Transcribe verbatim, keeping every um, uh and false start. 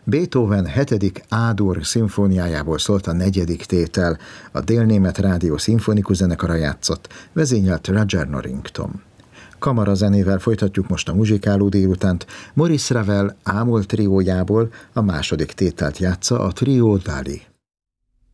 Beethoven hetedik A-dur szimfóniájából szólt a negyedik tétel, a Délnémet Rádió szimfonikus zenekara játszott, vezényelt Roger Norrington. Kamarazenével folytatjuk most a muzsikáló délutánt. Maurice Ravel ámol triójából a második tételt játsza a Trio Dali.